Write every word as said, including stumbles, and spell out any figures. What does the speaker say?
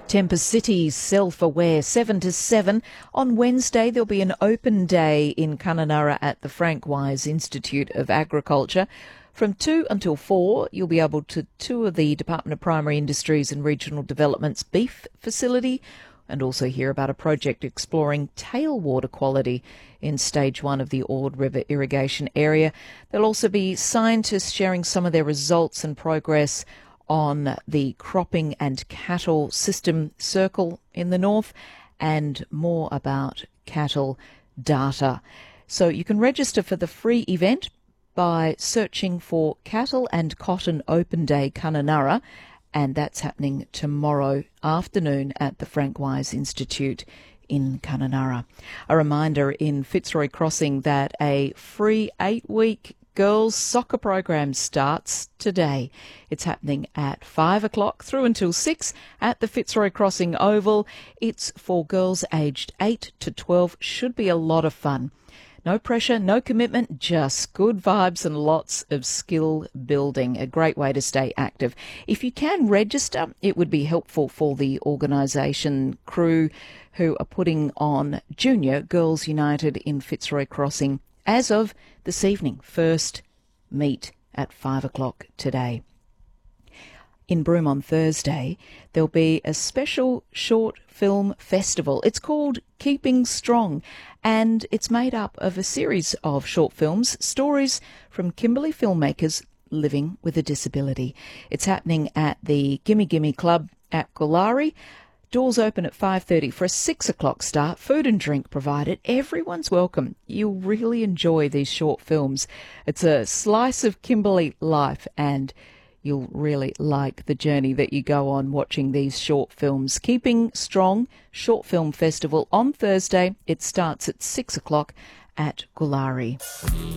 Tempest City's Self-Aware, seven to seven. On Wednesday, there'll be an open day in Kununurra at the Frank Wise Institute of Agriculture. From two until four, you'll be able to tour the Department of Primary Industries and Regional Development's beef facility and also hear about a project exploring tailwater quality in stage one of the Ord River irrigation area. There'll also be scientists sharing some of their results and progress on the cropping and cattle system circle in the north, and more about cattle data. So you can register for the free event by searching for Cattle and Cotton Open Day Kununurra, and that's happening tomorrow afternoon at the Frank Wise Institute in Kununurra. A reminder in Fitzroy Crossing that a free eight-week girls soccer program starts today. It's happening at five o'clock through until six at the Fitzroy Crossing Oval. It's for girls aged eight to twelve. Should be a lot of fun. No pressure, no commitment, just good vibes and lots of skill building. A great way to stay active. If you can register, it would be helpful for the organisation crew who are putting on Junior Girls United in Fitzroy Crossing as of this evening. First meet at five o'clock today. In Broome on Thursday, there'll be a special short film festival. It's called Keeping Strong, and it's made up of a series of short films, stories from Kimberley filmmakers living with a disability. It's happening at the Gimme Gimme Club at Goolarri. Doors open at five thirty for a six o'clock start. Food and drink provided. Everyone's welcome. You'll really enjoy these short films. It's a slice of Kimberley life, and you'll really like the journey that you go on watching these short films. Keeping Strong Short Film Festival on Thursday. It starts at six o'clock at Goolarri.